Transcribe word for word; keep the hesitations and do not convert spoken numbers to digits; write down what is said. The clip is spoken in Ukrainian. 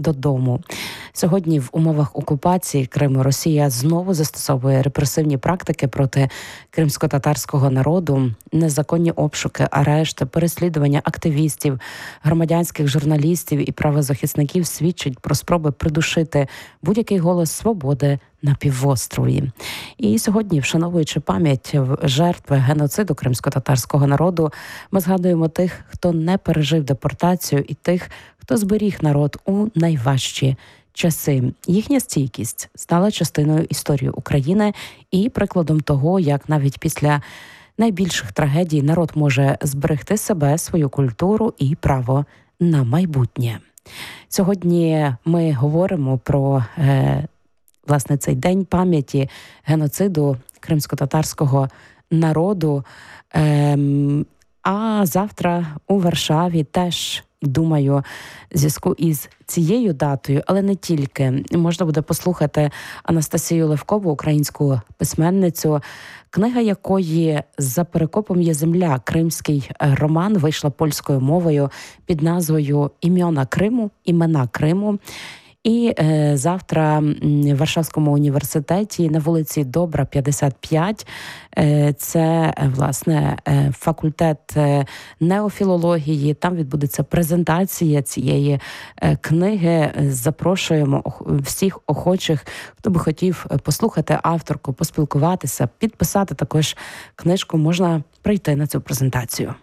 додому. Сьогодні в умовах окупації Криму Росія знову застосовує репресивні практики проти кримсько-татарського народу, незаконні обшуки, арешти, переслідування активістів, громадянських журналістів і правозахисників свідчать про спроби придушити будь-який голос свободи на півострові. І сьогодні, вшановуючи пам'ять жертв геноциду кримсько-татарського народу, ми згадуємо тих, хто не пережив депортацію, і тих, хто зберіг народ у найважчі часи. Їхня стійкість стала частиною історії України і прикладом того, як навіть після найбільших трагедій народ може зберегти себе, свою культуру і право на майбутнє. Сьогодні ми говоримо про е, власне цей день пам'яті геноциду кримсько-татарського народу. Е, а завтра у Варшаві теж, думаю, в зв'язку із цією датою, але не тільки, можна буде послухати Анастасію Левкову, українську письменницю, книга якої «За перекопом є земля. Кримський роман» вийшла польською мовою під назвою «Ім'яна Криму. Імена Криму». І е, завтра в Варшавському університеті на вулиці Добра, п'ятдесят п'ять, е, це, власне, е, факультет е, неофілології. Там відбудеться презентація цієї е, книги. Запрошуємо всіх охочих, хто би хотів послухати авторку, поспілкуватися, підписати також книжку. Можна прийти на цю презентацію.